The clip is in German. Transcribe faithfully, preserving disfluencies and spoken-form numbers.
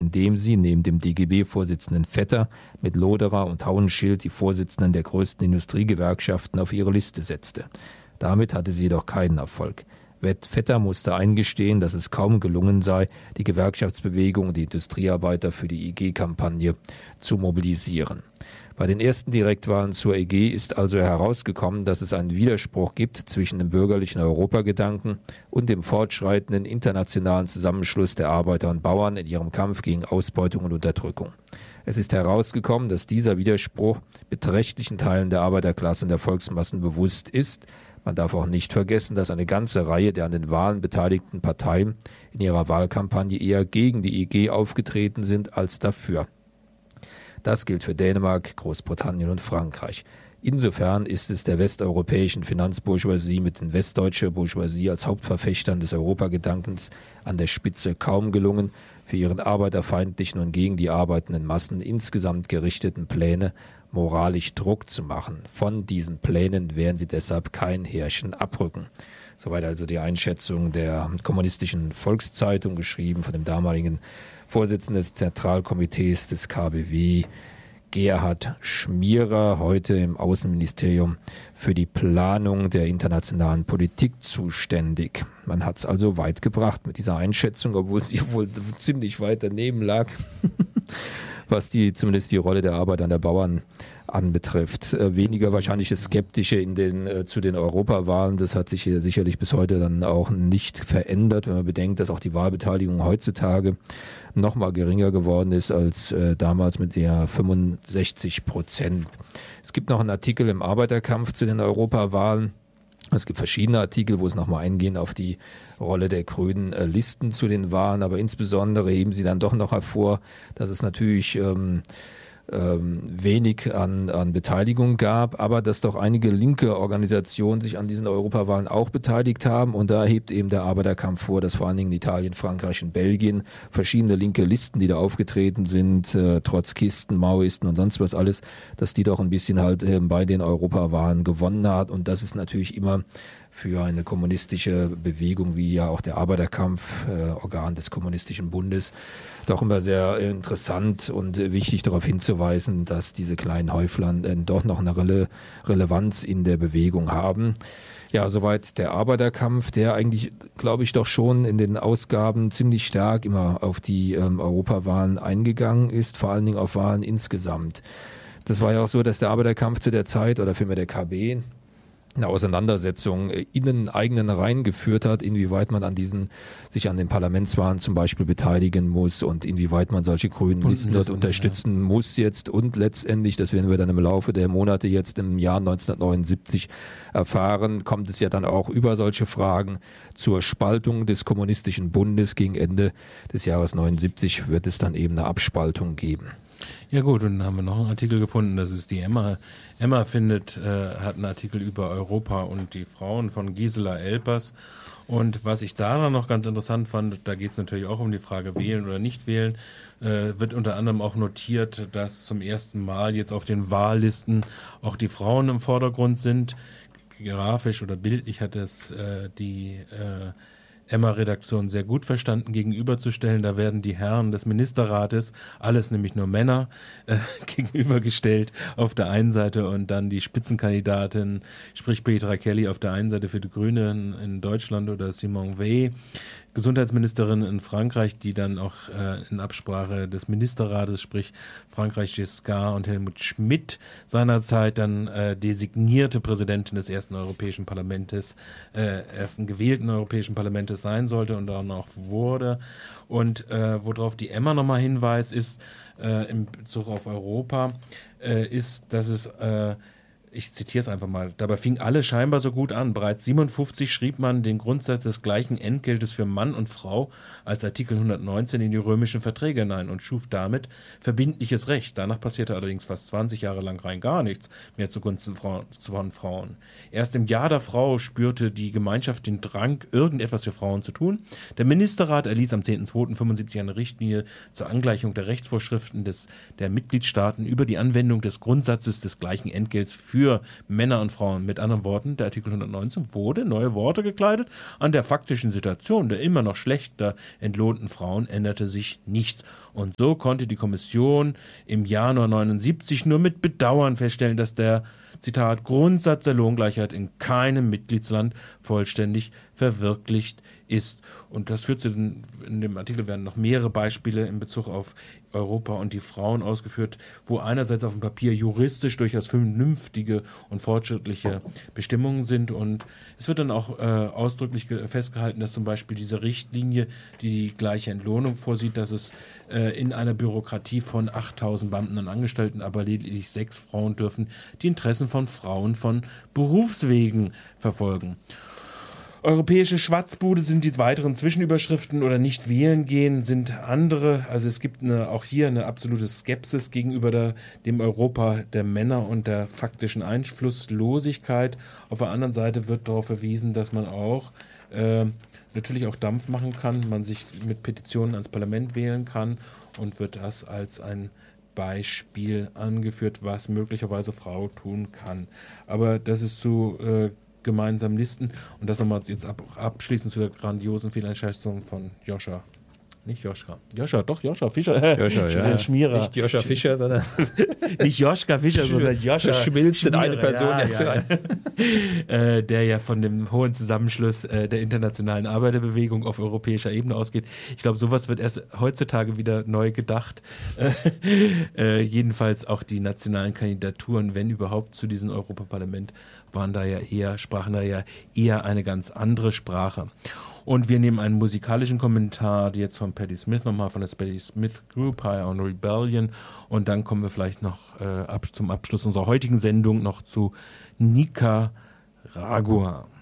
indem sie neben dem D G B-Vorsitzenden Vetter mit Loderer und Hauenschild die Vorsitzenden der größten Industriegewerkschaften auf ihre Liste setzte. Damit hatte sie jedoch keinen Erfolg. Vetter musste eingestehen, dass es kaum gelungen sei, die Gewerkschaftsbewegung und die Industriearbeiter für die I G-Kampagne zu mobilisieren. Bei den ersten Direktwahlen zur E G ist also herausgekommen, dass es einen Widerspruch gibt zwischen dem bürgerlichen Europagedanken und dem fortschreitenden internationalen Zusammenschluss der Arbeiter und Bauern in ihrem Kampf gegen Ausbeutung und Unterdrückung. Es ist herausgekommen, dass dieser Widerspruch beträchtlichen Teilen der Arbeiterklasse und der Volksmassen bewusst ist. Man darf auch nicht vergessen, dass eine ganze Reihe der an den Wahlen beteiligten Parteien in ihrer Wahlkampagne eher gegen die E G aufgetreten sind als dafür. Das gilt für Dänemark, Großbritannien und Frankreich. Insofern ist es der westeuropäischen Finanzbourgeoisie mit den westdeutscher Bourgeoisie als Hauptverfechtern des Europagedankens an der Spitze kaum gelungen, für ihren arbeiterfeindlichen und gegen die arbeitenden Massen insgesamt gerichteten Pläne moralisch Druck zu machen. Von diesen Plänen werden sie deshalb kein Härchen abrücken. Soweit also die Einschätzung der Kommunistischen Volkszeitung, geschrieben von dem damaligen Vorsitzenden des Zentralkomitees des K B W, Gerhard Schmierer, heute im Außenministerium für die Planung der internationalen Politik zuständig. Man hat es also weit gebracht mit dieser Einschätzung, obwohl es wohl ziemlich weit daneben lag, was die zumindest die Rolle der Arbeiter und der Bauern anbetrifft. Äh, weniger wahrscheinlich Skeptische in den, äh, zu den Europawahlen. Das hat sich hier sicherlich bis heute dann auch nicht verändert, wenn man bedenkt, dass auch die Wahlbeteiligung heutzutage noch mal geringer geworden ist als äh, damals mit der fünfundsechzig Prozent. Es gibt noch einen Artikel im Arbeiterkampf zu den Europawahlen. Es gibt verschiedene Artikel, wo es nochmal eingehen auf die Rolle der grünen äh, Listen zu den Wahlen, aber insbesondere heben sie dann doch noch hervor, dass es natürlich ähm, ähm, wenig an, an Beteiligung gab, aber dass doch einige linke Organisationen sich an diesen Europawahlen auch beteiligt haben, und da hebt eben der Arbeiterkampf vor, dass vor allen Dingen in Italien, Frankreich und Belgien verschiedene linke Listen, die da aufgetreten sind, äh, Trotzkisten, Maoisten und sonst was alles, dass die doch ein bisschen halt äh, bei den Europawahlen gewonnen hat, und das ist natürlich immer für eine kommunistische Bewegung, wie ja auch der Arbeiterkampf, äh, Organ des Kommunistischen Bundes, doch immer sehr interessant und äh, wichtig darauf hinzuweisen, dass diese kleinen Häuflein äh, doch noch eine Rele- Relevanz in der Bewegung haben. Ja, soweit der Arbeiterkampf, der eigentlich, glaube ich, doch schon in den Ausgaben ziemlich stark immer auf die ähm, Europawahlen eingegangen ist, vor allen Dingen auf Wahlen insgesamt. Das war ja auch so, dass der Arbeiterkampf zu der Zeit, oder vielmehr der K B, eine Auseinandersetzung in den eigenen Reihen geführt hat, inwieweit man an diesen, sich an den Parlamentswahlen zum Beispiel beteiligen muss und inwieweit man solche grünen Listen dort unterstützen ja. muss jetzt, und letztendlich, das werden wir dann im Laufe der Monate jetzt im Jahr neunzehnhundertneunundsiebzig erfahren, kommt es ja dann auch über solche Fragen zur Spaltung des Kommunistischen Bundes. Gegen Ende des Jahres neunundsiebzig wird es dann eben eine Abspaltung geben. Ja gut, und dann haben wir noch einen Artikel gefunden, das ist die Emma. Emma findet, äh, hat einen Artikel über Europa und die Frauen von Gisela Elpers. Und was ich daran noch ganz interessant fand, da geht es natürlich auch um die Frage wählen oder nicht wählen, äh, wird unter anderem auch notiert, dass zum ersten Mal jetzt auf den Wahllisten auch die Frauen im Vordergrund sind. Grafisch oder bildlich hat es äh, die äh, Emma-Redaktion sehr gut verstanden gegenüberzustellen. Da werden die Herren des Ministerrates, alles nämlich nur Männer, äh, gegenübergestellt auf der einen Seite, und dann die Spitzenkandidatin, sprich Petra Kelly auf der einen Seite für die Grünen in Deutschland oder Simone Weil, Gesundheitsministerin in Frankreich, die dann auch äh, in Absprache des Ministerrates, sprich Frankreich Giscard und Helmut Schmidt seinerzeit dann äh, designierte Präsidentin des ersten Europäischen Parlaments, äh, ersten gewählten Europäischen Parlaments sein sollte und dann auch wurde. Und äh, worauf die Emma nochmal hinweist, ist äh, in Bezug auf Europa, äh, ist, dass es äh, ich zitiere es einfach mal, dabei fing alles scheinbar so gut an. Bereits siebenundfünfzig schrieb man den Grundsatz des gleichen Entgeltes für Mann und Frau als Artikel hundertneunzehn in die römischen Verträge hinein und schuf damit verbindliches Recht. Danach passierte allerdings fast zwanzig Jahre lang rein gar nichts mehr zugunsten von Frauen. Erst im Jahr der Frau spürte die Gemeinschaft den Drang, irgendetwas für Frauen zu tun. Der Ministerrat erließ am zehnten zweiten fünfundsiebzig eine Richtlinie zur Angleichung der Rechtsvorschriften des, der Mitgliedstaaten über die Anwendung des Grundsatzes des gleichen Entgelts für für Männer und Frauen. Mit anderen Worten, der Artikel hundertneunzehn wurde, neue Worte gekleidet, an der faktischen Situation der immer noch schlechter entlohnten Frauen änderte sich nichts. Und so konnte die Kommission im Januar neunundsiebzig nur mit Bedauern feststellen, dass der, Zitat, Grundsatz der Lohngleichheit in keinem Mitgliedsland vollständig verwirklicht ist. Und das führt zu den, in dem Artikel werden noch mehrere Beispiele in Bezug auf Europa und die Frauen ausgeführt, wo einerseits auf dem Papier juristisch durchaus vernünftige und fortschrittliche Bestimmungen sind. Und es wird dann auch äh, ausdrücklich ge- festgehalten, dass zum Beispiel diese Richtlinie, die die gleiche Entlohnung vorsieht, dass es äh, in einer Bürokratie von achttausend Beamten und Angestellten aber lediglich sechs Frauen dürfen die Interessen von Frauen von Berufswegen verfolgen. Europäische Schwatzbude sind die weiteren Zwischenüberschriften oder nicht wählen gehen sind andere. Also es gibt eine, auch hier eine absolute Skepsis gegenüber der, dem Europa der Männer und der faktischen Einflusslosigkeit. Auf der anderen Seite wird darauf verwiesen, dass man auch äh, natürlich auch Dampf machen kann, man sich mit Petitionen ans Parlament wählen kann und wird das als ein Beispiel angeführt, was möglicherweise Frau tun kann. Aber das ist zu äh, gemeinsamen Listen. Und das nochmal jetzt ab, abschließend zu der grandiosen Fehleinschätzung von Joscha. Nicht Joschka. Joscha, doch, Joscha Fischer. Joscha, ja. Schmierer. Nicht Joscha Fischer, sondern nicht Joschka Fischer, sondern Joscha schmilzt in eine Person ja, jetzt ja, rein. Ja. äh, der ja von dem hohen Zusammenschluss äh, der internationalen Arbeiterbewegung auf europäischer Ebene ausgeht. Ich glaube, sowas wird erst heutzutage wieder neu gedacht. äh, jedenfalls auch die nationalen Kandidaturen, wenn überhaupt, zu diesem Europaparlament waren da ja eher, sprachen da ja eher eine ganz andere Sprache. Und wir nehmen einen musikalischen Kommentar jetzt von Patti Smith nochmal, von der Patti Smith Group, High on Rebellion. Und dann kommen wir vielleicht noch äh, ab, zum Abschluss unserer heutigen Sendung noch zu Nicaragua.